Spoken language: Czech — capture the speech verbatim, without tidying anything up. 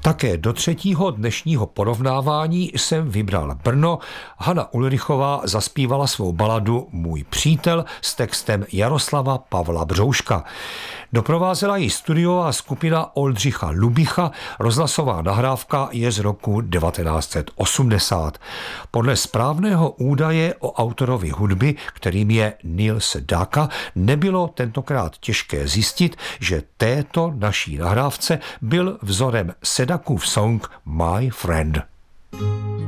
Také do třetího dnešního porovnávání jsem vybral Brno. Hana Ulrichová zaspívala svou baladu Můj přítel s textem Jaroslava Pavla Břouška. Doprovázela ji studiová skupina Oldřicha Lubicha, rozhlasová nahrávka je z roku devatenáct set osmdesát. Podle správného údaje o autorovi hudby, kterým je Nils Daka, nebylo tentokrát těžké zjistit, že této naší nahrávce byl vzorem Sedakův song My Friend.